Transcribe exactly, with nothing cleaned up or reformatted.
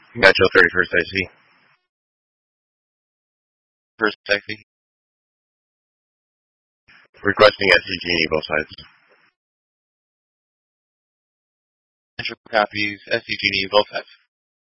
Metro thirty-first, I see. First, I see. Requesting S C G N E both sides. Metro copies, S C G N E both sides.